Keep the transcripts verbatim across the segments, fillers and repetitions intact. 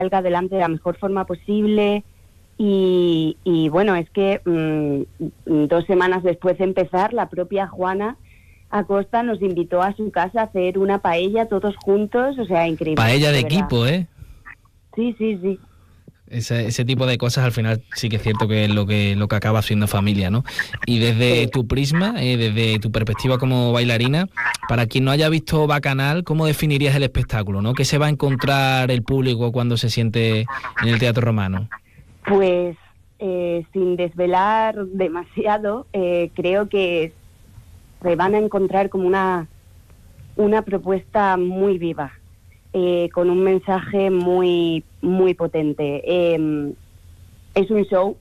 salga adelante de la mejor forma posible. Y, y bueno, es que mmm, dos semanas después de empezar, la propia Juana Acosta nos invitó a su casa a hacer una paella todos juntos, o sea, increíble. Paella de, de equipo, ¿eh? Sí, sí, sí. Ese, ese tipo de cosas al final sí que es cierto que es lo que lo que acaba siendo familia, ¿no? Y desde tu prisma, eh, desde tu perspectiva como bailarina, para quien no haya visto Bacanal, ¿cómo definirías el espectáculo, ¿no? ¿Qué se va a encontrar el público cuando se siente en el Teatro Romano? Pues eh, sin desvelar demasiado, eh, creo que se van a encontrar como una, una propuesta muy viva. Eh, con un mensaje muy muy potente. Eh, es un show,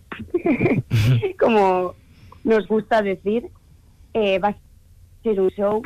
como nos gusta decir, eh, va a ser un show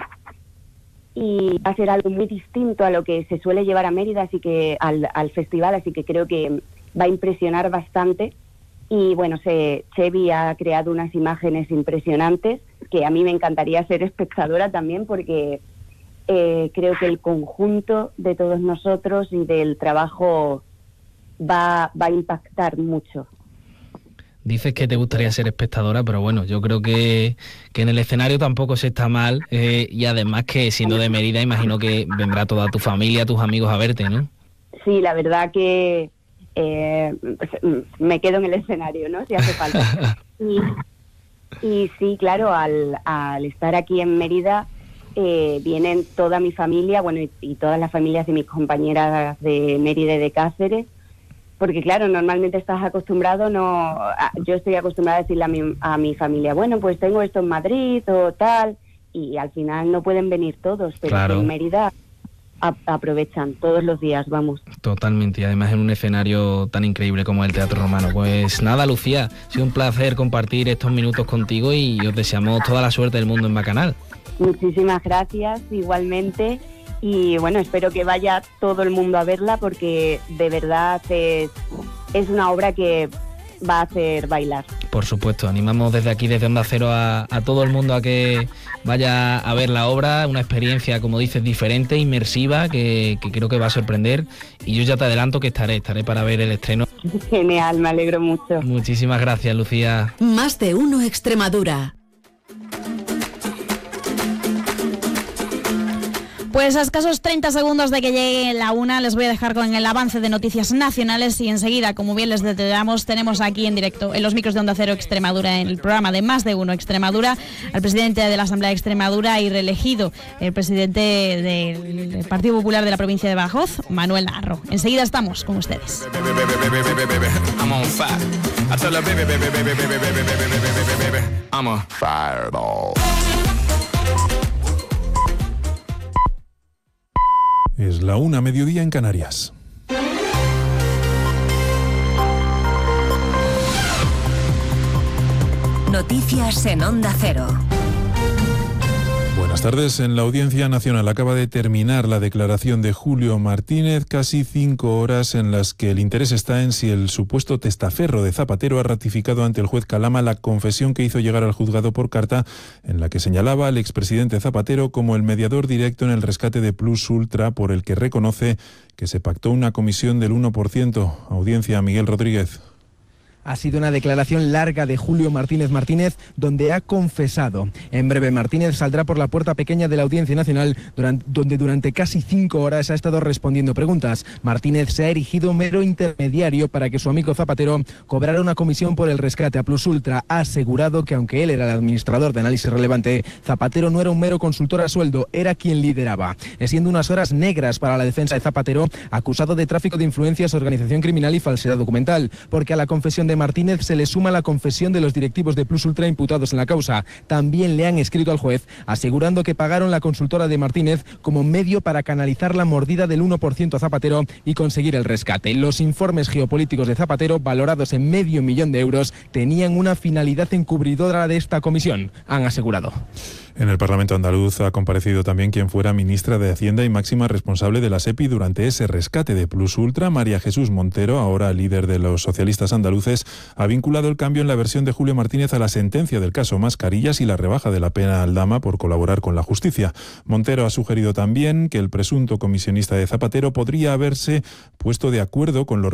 y va a ser algo muy distinto a lo que se suele llevar a Mérida, así que al, al festival, así que creo que va a impresionar bastante. Y bueno, se, Chevy ha creado unas imágenes impresionantes que a mí me encantaría ser espectadora también, porque Eh, creo que el conjunto de todos nosotros y del trabajo va, va a impactar mucho. Dices que te gustaría ser espectadora, pero bueno, yo creo que, que en el escenario tampoco se está mal, eh, y además que siendo de Mérida imagino que vendrá toda tu familia, tus amigos a verte, ¿no? Sí, la verdad que eh, me quedo en el escenario, ¿no? Si hace falta. y, y sí, claro, al, al estar aquí en Mérida, Eh, vienen toda mi familia, bueno, y, y todas las familias de mis compañeras de Mérida y de Cáceres, porque claro, normalmente estás acostumbrado, no, a, yo estoy acostumbrada a decirle a mi, a mi familia, bueno, pues tengo esto en Madrid o tal, y al final no pueden venir todos, pero claro, en Mérida a, aprovechan todos los días, vamos. Totalmente, y además en un escenario tan increíble como el Teatro Romano. Pues nada, Lucía, ha sido un placer compartir estos minutos contigo y os deseamos toda la suerte del mundo en Bacanal. Muchísimas gracias, igualmente, y bueno, espero que vaya todo el mundo a verla, porque de verdad es, es una obra que va a hacer bailar. Por supuesto, animamos desde aquí, desde Onda Cero, a, a todo el mundo a que vaya a ver la obra, una experiencia, como dices, diferente, inmersiva, que, que creo que va a sorprender, y yo ya te adelanto que estaré, estaré para ver el estreno. Genial, me alegro mucho. Muchísimas gracias, Lucía. Más de uno Extremadura. Pues a escasos treinta segundos de que llegue la una, les voy a dejar con el avance de noticias nacionales y enseguida, como bien les detallamos, tenemos aquí en directo en los micros de Onda Cero Extremadura, en el programa de Más de Uno Extremadura, al presidente de la Asamblea de Extremadura y reelegido, el presidente del Partido Popular de la provincia de Badajoz, Manuel Narro. Enseguida estamos con ustedes. Es la una, mediodía en Canarias. Noticias en Onda Cero. Buenas tardes. En la Audiencia Nacional acaba de terminar la declaración de Julio Martínez, casi cinco horas en las que el interés está en si el supuesto testaferro de Zapatero ha ratificado ante el juez Calama la confesión que hizo llegar al juzgado por carta, en la que señalaba al expresidente Zapatero como el mediador directo en el rescate de Plus Ultra, por el que reconoce que se pactó una comisión del uno por ciento. Audiencia, Miguel Rodríguez. Ha sido una declaración larga de Julio Martínez Martínez, donde ha confesado. En breve, Martínez saldrá por la puerta pequeña de la Audiencia Nacional, durante, donde durante casi cinco horas ha estado respondiendo preguntas. Martínez se ha erigido mero intermediario para que su amigo Zapatero cobrara una comisión por el rescate a Plus Ultra. Ha asegurado que, aunque él era el administrador de Análisis Relevante, Zapatero no era un mero consultor a sueldo, era quien lideraba. Siendo unas horas negras para la defensa de Zapatero, acusado de tráfico de influencias, organización criminal y falsedad documental, porque a la confesión de Martínez se le suma la confesión de los directivos de Plus Ultra imputados en la causa. También le han escrito al juez asegurando que pagaron la consultora de Martínez como medio para canalizar la mordida del uno por ciento a Zapatero y conseguir el rescate. Los informes geopolíticos de Zapatero, valorados en medio millón de euros, tenían una finalidad encubridora de esta comisión, han asegurado. En el Parlamento andaluz ha comparecido también quien fuera ministra de Hacienda y máxima responsable de la SEPI durante ese rescate de Plus Ultra. María Jesús Montero, ahora líder de los socialistas andaluces, ha vinculado el cambio en la versión de Julio Martínez a la sentencia del caso Mascarillas y la rebaja de la pena a Aldama por colaborar con la justicia. Montero ha sugerido también que el presunto comisionista de Zapatero podría haberse puesto de acuerdo con los